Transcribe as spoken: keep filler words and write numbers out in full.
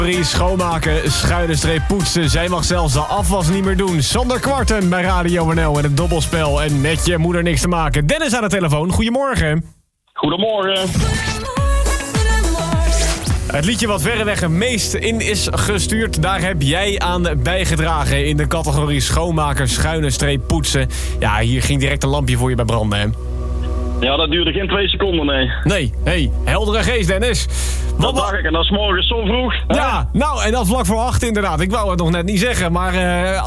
Schoonmaken, schuine streep poetsen. Zij mag zelfs de afwas niet meer doen. Sander Kwarten bij Radio N L en het dobbelspel. En met je moeder niks te maken. Dennis aan de telefoon. Goedemorgen. Goedemorgen. Het liedje wat verreweg het meest in is gestuurd, daar heb jij aan bijgedragen in de categorie schoonmaken, schuine streep poetsen. Ja, hier ging direct een lampje voor je bij branden, hè? Ja, dat duurde geen twee seconden, nee. Nee, hé, hey, heldere geest, Dennis. Wat dacht ik, en dat is morgens zo vroeg. Ja, nou, en dat vlak voor acht inderdaad. Ik wou het nog net niet zeggen, maar... Uh,